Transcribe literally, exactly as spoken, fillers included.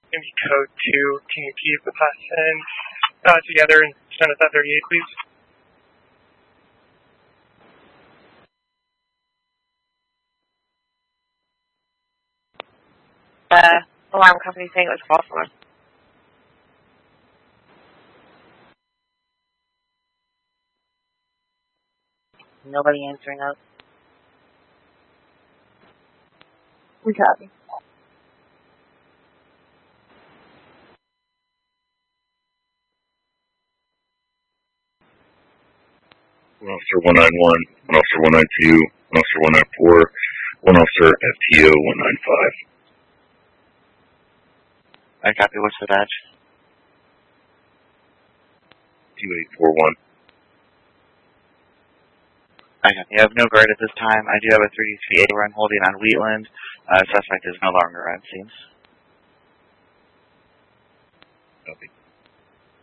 Indy code two. Can you keep us in uh, together and send us that thirty-eight, please? Uh, alarm company saying it was called for. Nobody answering up. We copy. One officer one nine one, one officer one nine two, one officer one nine four, one officer F T O one nine five. I copy. What's the badge? two eight four one. I copy. I have no guard at this time. I do have a thirty-three A run holding on Wheatland. Uh, suspect is no longer on scene. Copy.